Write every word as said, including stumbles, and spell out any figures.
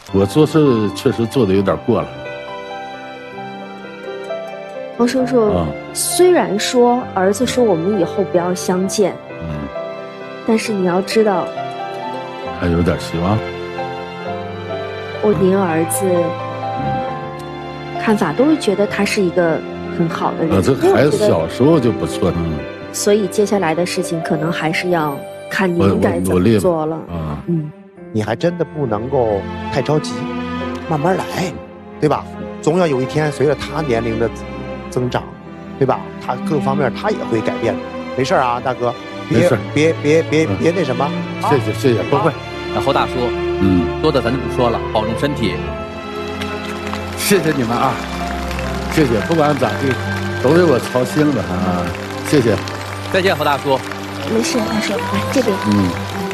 我做事确实做的有点过了。 王叔叔，嗯、虽然说儿子说我们以后不要相见，嗯，但是你要知道， 还有点希望。 我您儿子、嗯、看法都会觉得他是一个很好的人。 啊，这孩子小时候就不错了。 所以接下来的事情可能还是要看您该怎么做了。 啊， 嗯， 你还真的不能够太着急，慢慢来，对吧？总要有一天，随着他年龄的增长，对吧？他各方面他也会改变的。没事啊，大哥，别别别别别那什么。 谢谢谢谢，不会。 那侯大叔，嗯，多的咱就不说了，保重身体。 谢谢你们啊，谢谢，不管咋地，都为我操心了啊，谢谢。 再见，侯大叔。 没事，大叔，来这边。 嗯。